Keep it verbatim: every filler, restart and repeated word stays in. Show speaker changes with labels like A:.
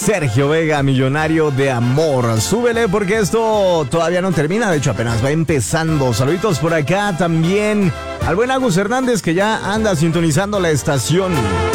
A: Sergio Vega, Millonario de Amor. Súbele porque esto todavía no termina, de hecho apenas va empezando. Saluditos por acá también al buen Agus Hernández que ya anda sintonizando la estación.